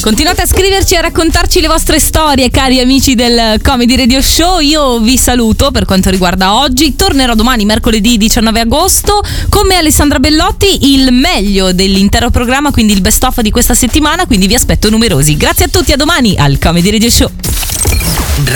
Continuate a scriverci e a raccontarci le vostre storie, cari amici del Comedy Radio Show. Io vi saluto per quanto riguarda oggi. Tornerò domani, mercoledì 19 agosto, con me Alessandra Bellotti, il meglio dell'intero programma, quindi il best of di questa settimana, quindi vi aspetto numerosi. Grazie a tutti, a domani al Comedy Radio Show.